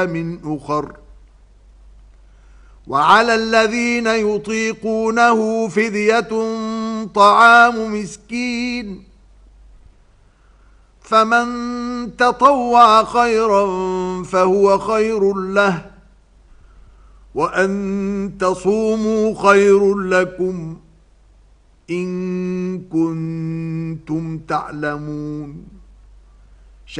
من أخر وعلى الذين يطيقونه فدية طعام مسكين فمن تطوع خيرا فهو خير له وأن تصوموا خير لكم إن كنتم تعلمون